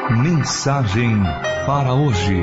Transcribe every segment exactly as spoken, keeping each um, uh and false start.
Mensagem para hoje.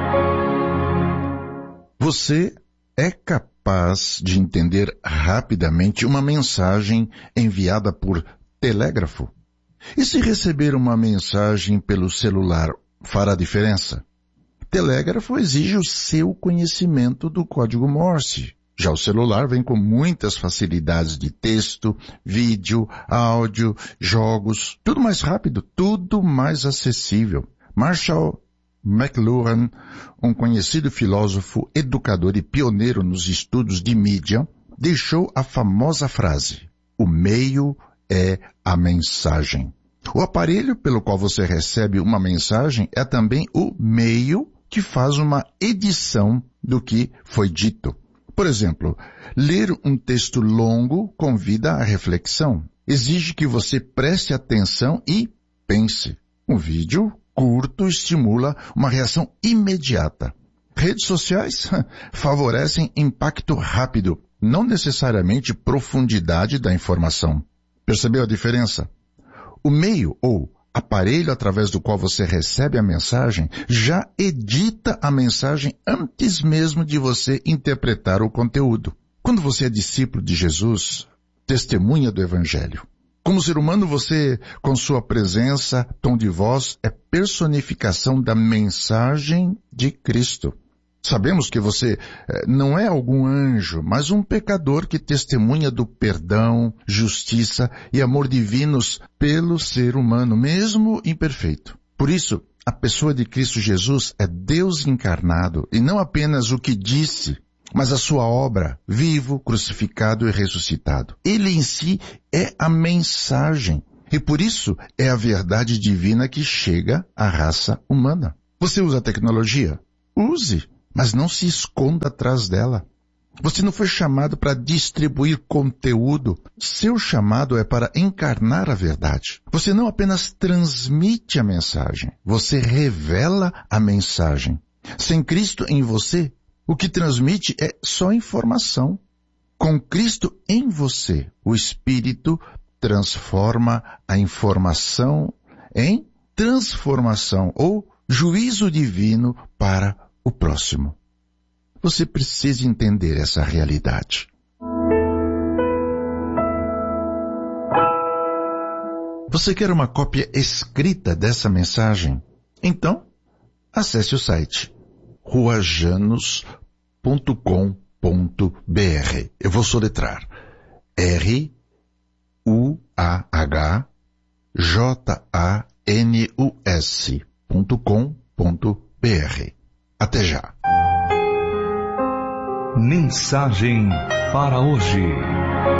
Você é capaz de entender rapidamente uma mensagem enviada por telégrafo? E se receber uma mensagem pelo celular, fará diferença? Telégrafo exige o seu conhecimento do código Morse. Já o celular vem com muitas facilidades de texto, vídeo, áudio, jogos, tudo mais rápido, tudo mais acessível. Marshall McLuhan, um conhecido filósofo, educador e pioneiro nos estudos de mídia, deixou a famosa frase: o meio é a mensagem. O aparelho pelo qual você recebe uma mensagem é também o meio que faz uma edição do que foi dito. Por exemplo, ler um texto longo convida à reflexão. Exige que você preste atenção e pense. Um vídeo curto estimula uma reação imediata. Redes sociais favorecem impacto rápido, não necessariamente profundidade da informação. Percebeu a diferença? O meio ou aparelho através do qual você recebe a mensagem já edita a mensagem antes mesmo de você interpretar o conteúdo. Quando você é discípulo de Jesus, testemunha do Evangelho. Como ser humano, você, com sua presença, tom de voz, é personificação da mensagem de Cristo. Sabemos que você eh, não é algum anjo, mas um pecador que testemunha do perdão, justiça e amor divinos pelo ser humano, mesmo imperfeito. Por isso, a pessoa de Cristo Jesus é Deus encarnado e não apenas o que disse, mas a sua obra, vivo, crucificado e ressuscitado. Ele em si é a mensagem e por isso é a verdade divina que chega à raça humana. Você usa a tecnologia? Use. Mas não se esconda atrás dela. Você não foi chamado para distribuir conteúdo. Seu chamado é para encarnar a verdade. Você não apenas transmite a mensagem, você revela a mensagem. Sem Cristo em você, o que transmite é só informação. Com Cristo em você, o Espírito transforma a informação em transformação ou juízo divino para o próximo. Você precisa entender essa realidade. Você quer uma cópia escrita dessa mensagem? Então, acesse o site rua janos ponto com ponto b r. Eu vou soletrar R U A H J A N U S ponto com ponto b r. Até já. Mensagem para hoje.